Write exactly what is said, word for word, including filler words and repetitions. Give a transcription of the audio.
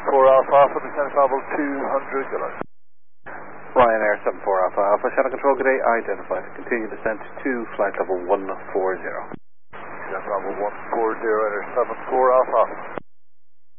four Alpha Alpha, descent level two hundred kilos. Ryanair seven four Alpha Alpha, Shadow Control, good day, identified. Continue descent to flight level one four zero. Descent level one four zero, enter seven four Alpha Alpha.